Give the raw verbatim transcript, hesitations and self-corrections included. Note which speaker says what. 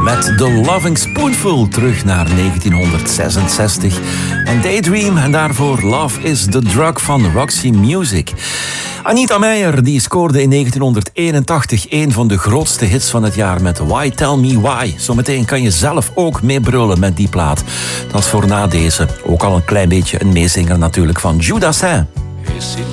Speaker 1: met The Loving Spoonful terug naar negentienhonderdzesenzestig. En Daydream en daarvoor Love is the Drug van Roxy Music. Anita Meijer die scoorde in negentienhonderdeenentachtig een van de grootste hits van het jaar met Why Tell Me Why. Zometeen kan je zelf ook meebrullen met die plaat. Dat is voor na deze ook al een klein beetje een meezinger natuurlijk van Judas Saint.